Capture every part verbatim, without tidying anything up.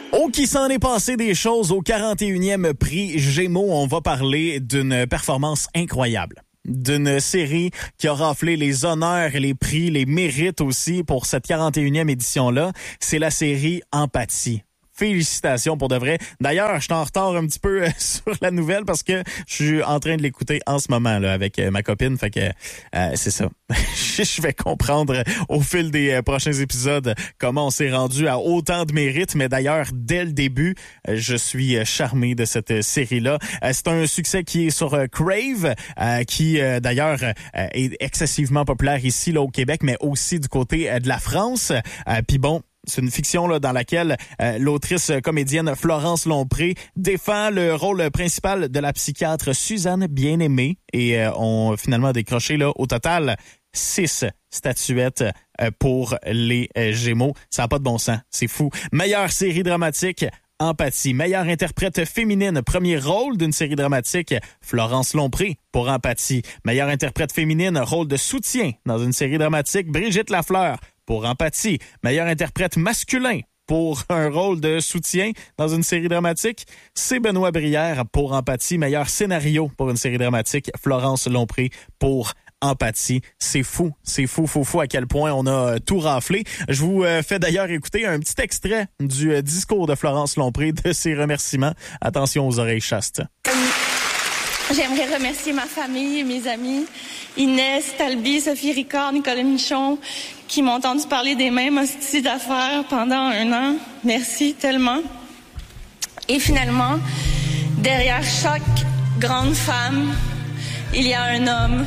Oh, qui s'en est passé des choses au quarante et unième prix Gémeaux. On va parler d'une performance incroyable. D'une série qui a raflé les honneurs, les prix, les mérites aussi pour cette quarante et unième édition-là. C'est la série Empathie. Félicitations pour de vrai. D'ailleurs, je suis en retard un petit peu euh, sur la nouvelle parce que je suis en train de l'écouter en ce moment là avec euh, ma copine. Fait que euh, c'est ça. Je vais comprendre au fil des euh, prochains épisodes comment on s'est rendu à autant de mérites. Mais d'ailleurs, dès le début, euh, je suis euh, charmé de cette euh, série-là. Euh, c'est un succès qui est sur euh, Crave, euh, qui euh, d'ailleurs euh, est excessivement populaire ici là au Québec, mais aussi du côté euh, de la France. Euh, Puis bon. C'est une fiction là dans laquelle euh, l'autrice comédienne Florence Lompré défend le rôle principal de la psychiatre Suzanne Bien-Aimée et euh, on finalement décroché là au total six statuettes euh, pour les euh, Gémeaux. Ça n'a pas de bon sens, c'est fou. Meilleure série dramatique, Empathie. Meilleure interprète féminine, premier rôle d'une série dramatique, Florence Lompré pour Empathie. Meilleure interprète féminine, rôle de soutien dans une série dramatique, Brigitte Lafleur pour Empathie. Meilleur interprète masculin pour un rôle de soutien dans une série dramatique, c'est Benoît Brière pour Empathie. Meilleur scénario pour une série dramatique, Florence Lompré pour Empathie. C'est fou, c'est fou, fou, fou à quel point on a tout raflé. Je vous euh, fais d'ailleurs écouter un petit extrait du euh, discours de Florence Lompré, de ses remerciements. Attention aux oreilles chastes. J'aimerais remercier ma famille et mes amis, Inès, Talby, Sophie Ricard, Nicolas Michon, qui m'ont entendu parler des mêmes hosties d'affaires pendant un an. Merci tellement. Et finalement, derrière chaque grande femme, il y a un homme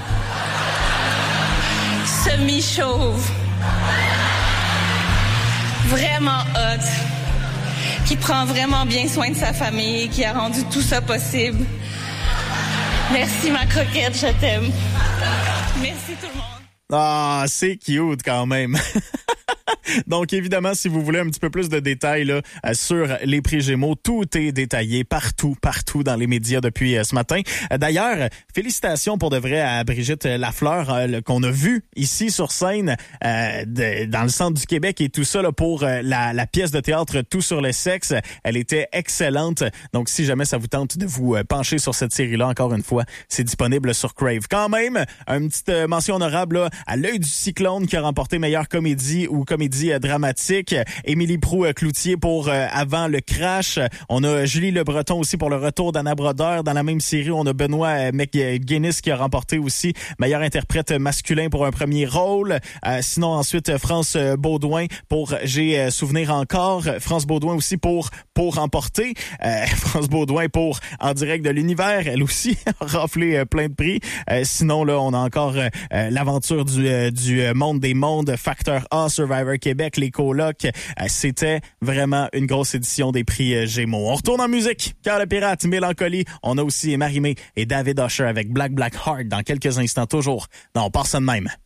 semi-chauve, vraiment hot, qui prend vraiment bien soin de sa famille, qui a rendu tout ça possible. Merci ma croquette, je t'aime. Merci tout le monde. Ah, c'est cute quand même. Donc, évidemment, si vous voulez un petit peu plus de détails là, sur les prix Gémeaux, tout est détaillé partout, partout dans les médias depuis euh, ce matin. D'ailleurs, félicitations pour de vrai à Brigitte Lafleur, euh, qu'on a vue ici sur scène euh, de, dans le centre du Québec et tout ça là, pour euh, la, la pièce de théâtre Tout sur le sexe. Elle était excellente. Donc, si jamais ça vous tente de vous euh, pencher sur cette série-là, encore une fois, c'est disponible sur Crave. Quand même, une petite euh, mention honorable là, à L'œil du cyclone qui a remporté meilleure comédie ou comédie dramatique. Émilie Proulx-Cloutier pour euh, Avant le crash. On a Julie Le Breton aussi pour Le retour d'Anna Brodeur. Dans la même série, on a Benoît euh, McGuinness qui a remporté aussi meilleur interprète masculin pour un premier rôle. Euh, sinon, ensuite, France Baudouin pour J'ai euh, souvenir encore. France Baudouin aussi pour Pour emporter. Euh, France Baudouin pour En direct de l'univers. Elle aussi a raflé euh, plein de prix. Euh, sinon, là, on a encore euh, l'aventure du, euh, du monde des mondes, Facteur A, Survivor Québec, les colocs. C'était vraiment une grosse édition des prix Gémeaux. On retourne en musique. Cœur de pirate, Mélancolie. On a aussi Marie-Mé et David Usher avec Black Black Heart dans quelques instants, toujours. Non, on part ça de même.